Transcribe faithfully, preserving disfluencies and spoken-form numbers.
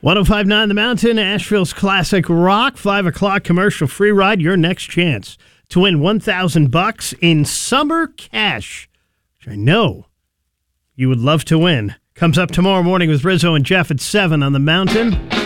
one oh five point nine The Mountain, Asheville's classic rock. five o'clock commercial free ride. Your next chance to win one thousand bucks in summer cash, which I know you would love to win. Comes up tomorrow morning with Rizzo and Jeff at seven on The Mountain.